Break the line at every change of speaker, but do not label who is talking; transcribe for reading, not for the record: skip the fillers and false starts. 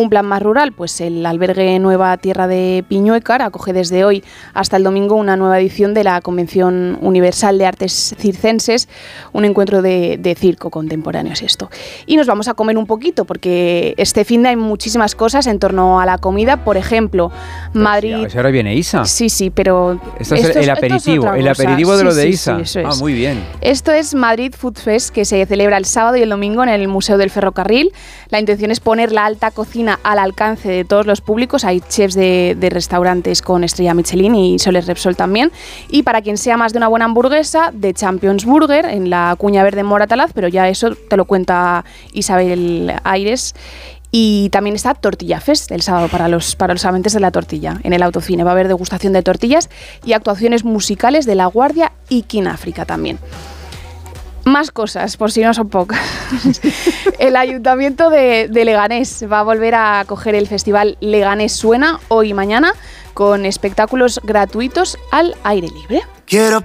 Un plan más rural, pues el albergue Nueva Tierra de Piñuecar acoge desde hoy hasta el domingo una nueva edición de la Convención Universal de Artes Circenses, un encuentro de circo contemporáneo, es esto. Y nos vamos a comer un poquito, porque este fin de hay muchísimas cosas en torno a la comida. Por ejemplo, Madrid...
Sí, ahora viene Isa.
Sí, pero...
Esto es el aperitivo, el aperitivo de lo de Isa.
Sí, eso es.
Muy bien.
Esto es Madrid Food Fest, que se celebra el sábado y el domingo en el Museo del Ferrocarril. La intención es poner la alta cocina al alcance de todos los públicos. Hay chefs de restaurantes con estrella Michelin y Soles Repsol también. Y para quien sea más de una buena hamburguesa, de Champions Burger en la Cuña Verde en Moratalaz, pero ya eso te lo cuenta Isabel Aires. Y también está Tortilla Fest el sábado para los amantes de la tortilla. En el Autocine va a haber degustación de tortillas y actuaciones musicales de La Guardia y King África también. Más cosas, por si no son pocas. El Ayuntamiento de Leganés va a volver a acoger el festival Leganés Suena hoy y mañana con espectáculos gratuitos al aire libre.
Quiero